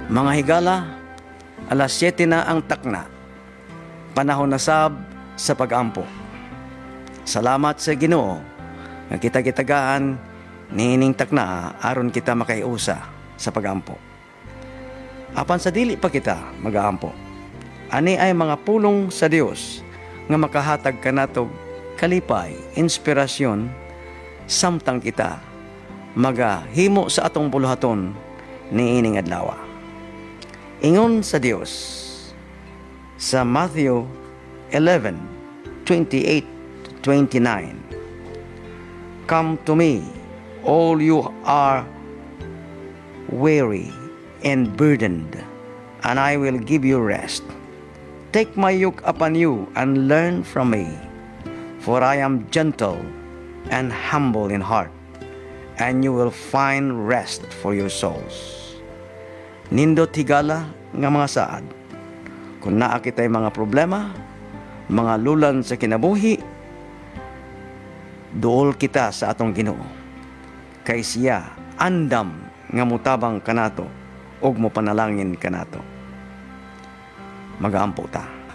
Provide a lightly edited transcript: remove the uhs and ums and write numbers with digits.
Mga higala, alas 7 na ang takna. Panahon na sab sa pag-ampo. Salamat sa Ginoo nga kita-kitagaan niining takna aron kita makaiusa sa pag-ampo. Apan sa dili pa kita mag-aampo, ani ay mga pulong sa Dios nga makahatag kanatog kalipay, inspirasyon samtang kita magahimo sa atong buluhaton niining adlaw. Ingon sa Dios sa Matthew 11:28-29, "Come to me, all you are weary and burdened, and I will give you rest. Take my yoke upon you and learn from me, for I am gentle and humble in heart, and you will find rest for your souls." Nindot higala nga mga saad, kung naa kita'y mga problema, mga lulan sa kinabuhi, duol kita sa atong Ginoo, kay siya andam nga mutabang kanato ug mo panalangin kanato. Mag-aampo ta.